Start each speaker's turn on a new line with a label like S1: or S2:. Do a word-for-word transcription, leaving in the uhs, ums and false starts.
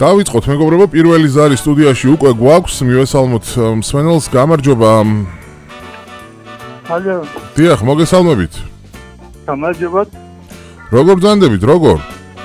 S1: დავიწყოთ მეგობრებო, პირველი ზარი სტუდიაში უკვე გვაქვს, მივესალმოთ მსმენელს, გამარჯობა.
S2: ალო.
S1: დიახ, მოგესალმებით.
S2: გამარჯობათ.
S1: როგორ ბრძანდებით, როგორ?